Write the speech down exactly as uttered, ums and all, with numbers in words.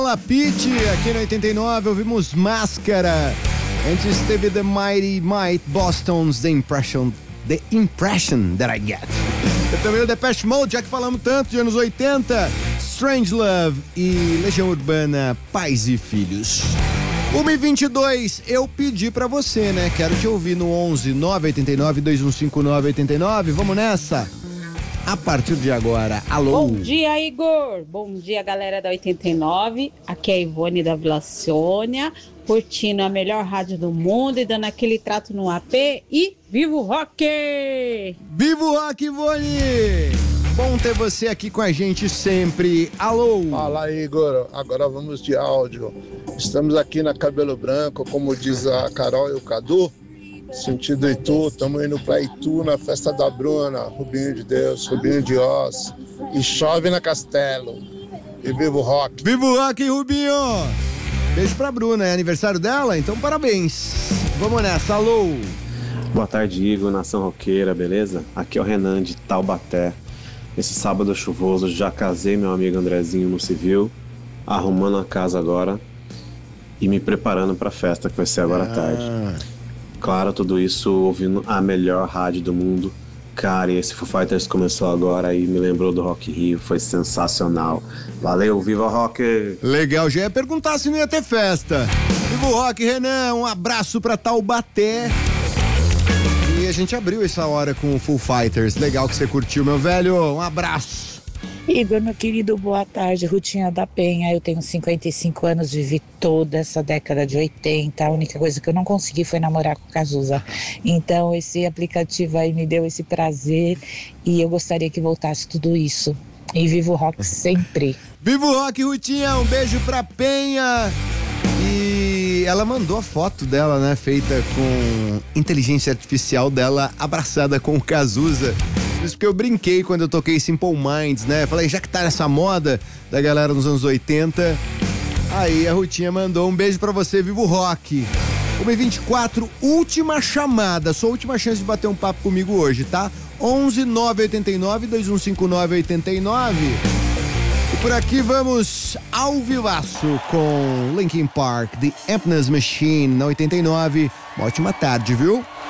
Olá, Pete, aqui no oitenta e nove ouvimos Máscara. Antes teve The Mighty Might, Boston's The Impression, The Impression That I Get. Eu também o Depeche Mode, já que falamos tanto de anos oitenta, Strangelove e Legião Urbana, Pais e Filhos. uma e vinte e dois, eu pedi pra você, né? Quero te ouvir no onze nove oito nove dois um cinco nove oito nove. Vamos nessa? A partir de agora, alô? Bom dia, Igor. Bom dia, galera da oitenta e nove. Aqui é a Ivone da Vila Sônia, curtindo a melhor rádio do mundo e dando aquele trato no A P. E viva o rock! Viva o rock, Ivone! Bom ter você aqui com a gente sempre. Alô? Fala, Igor. Agora vamos de áudio. Estamos aqui na Cabelo Branco, como diz a Carol e o Cadu, sentido Itu. Estamos indo pra Itu na festa da Bruna. Rubinho de Deus, Rubinho de Oz. E chove na Castelo. E viva o rock. Viva o rock, Rubinho! Beijo pra Bruna, é aniversário dela? Então parabéns. Vamos nessa, alô? Boa tarde, Igor, nação roqueira, beleza? Aqui é o Renan de Taubaté. Esse sábado chuvoso já casei meu amigo Andrezinho no civil, arrumando a casa agora e me preparando pra festa que vai ser agora à ah. tarde. Claro, tudo isso ouvindo a melhor rádio do mundo. Cara, e esse Foo Fighters começou agora e me lembrou do Rock in Rio, foi sensacional. Valeu, viva o rock! Legal, já ia perguntar se não ia ter festa. Viva o rock, Renan, um abraço pra Taubaté. E a gente abriu essa hora com o Foo Fighters. Legal que você curtiu, meu velho. Um abraço. Igor, meu querido, boa tarde. Rutinha da Penha. Eu tenho cinquenta e cinco anos, vivi toda essa década de oitenta. A única coisa que eu não consegui foi namorar com o Cazuza. Então, esse aplicativo aí me deu esse prazer e eu gostaria que voltasse tudo isso. E viva o rock sempre. Viva o rock, Rutinha. Um beijo pra Penha. E ela mandou a foto dela, né, feita com inteligência artificial dela abraçada com o Cazuza. Isso porque eu brinquei quando eu toquei Simple Minds, né? Falei, já que tá nessa moda da galera nos anos oitenta, aí a Rutinha mandou um beijo pra você, viva o rock. uma e vinte e quatro, última chamada, sua última chance de bater um papo comigo hoje, tá? onze nove oito nove dois um cinco nove oito nove. E por aqui vamos ao vivaço com Linkin Park, The Emptiness Machine, na oitenta e nove. Uma ótima tarde, viu?